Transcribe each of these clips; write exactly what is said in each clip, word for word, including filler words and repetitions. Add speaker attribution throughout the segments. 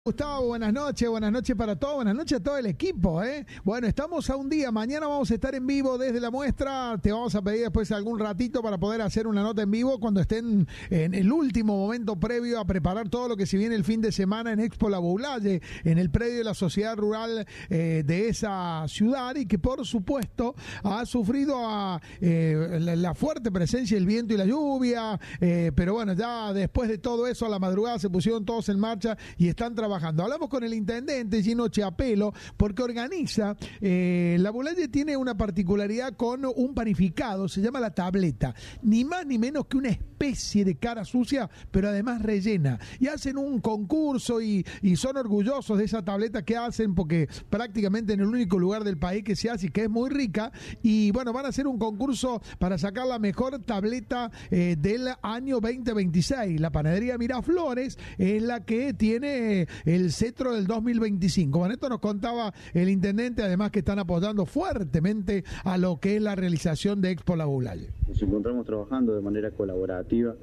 Speaker 1: Gustavo, buenas noches, buenas noches para todos, buenas noches a todo el equipo, ¿eh? Bueno, estamos a un día, mañana vamos a estar en vivo desde la muestra, te vamos a pedir después algún ratito para poder hacer una nota en vivo cuando estén en el último momento previo a preparar todo lo que se viene el fin de semana en Expo La Boulaye, en el predio de la sociedad rural eh, de esa ciudad y que por supuesto ha sufrido a, eh, la, la fuerte presencia del viento y la lluvia, eh, pero bueno, ya después de todo eso a la madrugada se pusieron todos en marcha y están trabajando. Hablamos con el intendente Gino Chiapelo porque organiza, eh, La Boulaye tiene una particularidad con un panificado, se llama La Tableta, ni más ni menos que una especie de cara sucia, pero además rellena, y hacen un concurso y, y son orgullosos de esa tableta que hacen porque prácticamente en el único lugar del país que se hace y que es muy rica, y bueno, van a hacer un concurso para sacar la mejor tableta eh, del año veinte veintiséis. La panadería Miraflores es la que tiene el cetro del dos mil veinticinco. Bueno, esto nos contaba el intendente, además que están apoyando fuertemente a lo que es la realización de Expo La Boulaye.
Speaker 2: Nos encontramos trabajando de manera colaborativa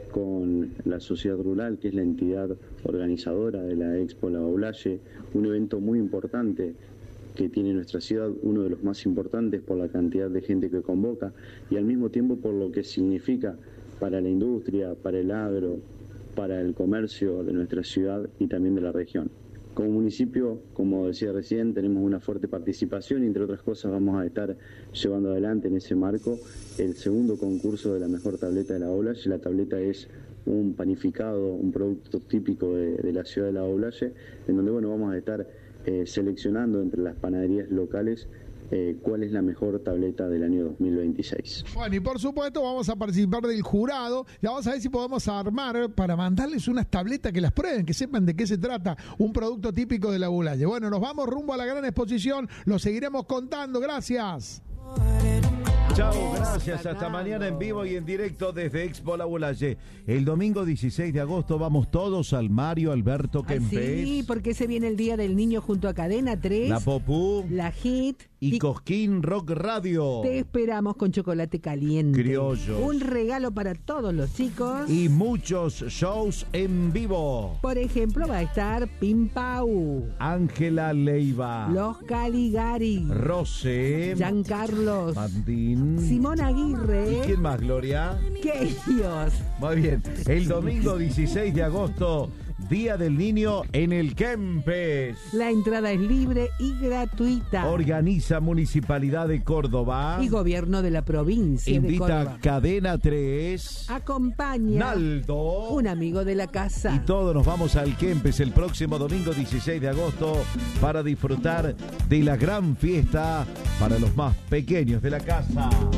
Speaker 2: con la sociedad rural, que es la entidad organizadora de la Expo La Boulaye, un evento muy importante que tiene nuestra ciudad, uno de los más importantes por la cantidad de gente que convoca y al mismo tiempo por lo que significa para la industria, para el agro, para el comercio de nuestra ciudad y también de la región. Como municipio, como decía recién, tenemos una fuerte participación y entre otras cosas vamos a estar llevando adelante en ese marco el segundo concurso de la mejor tableta de La Boulaye. La tableta es un panificado, un producto típico de, de la ciudad de La Boulaye, en donde bueno, vamos a estar eh, seleccionando entre las panaderías locales Eh, cuál es la mejor tableta del año dos mil veintiséis.
Speaker 1: Bueno, y por supuesto vamos a participar del jurado y vamos a ver si podemos armar para mandarles unas tabletas que las prueben, que sepan de qué se trata, un producto típico de La Boulaye. Bueno, nos vamos rumbo a la gran exposición, lo seguiremos contando, gracias.
Speaker 3: Chao, gracias. Hasta mañana en vivo y en directo desde Expo La Boulaye. El domingo dieciséis de agosto vamos todos al Mario Alberto Kempes.
Speaker 4: Sí, porque se viene el Día del Niño junto a Cadena tres,
Speaker 3: La Popú,
Speaker 4: La Hit
Speaker 3: y, y Cosquín Rock Radio.
Speaker 4: Te esperamos con chocolate caliente,
Speaker 3: criollos,
Speaker 4: un regalo para todos los chicos
Speaker 3: y muchos shows en vivo.
Speaker 4: Por ejemplo, va a estar Pim Pau,
Speaker 3: Ángela Leiva,
Speaker 4: Los Caligari,
Speaker 3: Rosé,
Speaker 4: Giancarlos,
Speaker 3: Martín,
Speaker 4: Simón Aguirre.
Speaker 3: ¿Y quién más, Gloria?
Speaker 4: ¡Qué Dios!
Speaker 3: Muy bien, el domingo dieciséis de agosto, Día del Niño en el Kempes.
Speaker 4: La entrada es libre y gratuita.
Speaker 3: Organiza Municipalidad de Córdoba
Speaker 4: y Gobierno de la Provincia
Speaker 3: Invita
Speaker 4: de Córdoba.
Speaker 3: Cadena tres.
Speaker 4: Acompaña
Speaker 3: Naldo,
Speaker 4: un amigo de la casa.
Speaker 3: Y todos nos vamos al Kempes el próximo domingo dieciséis de agosto para disfrutar de la gran fiesta para los más pequeños de la casa.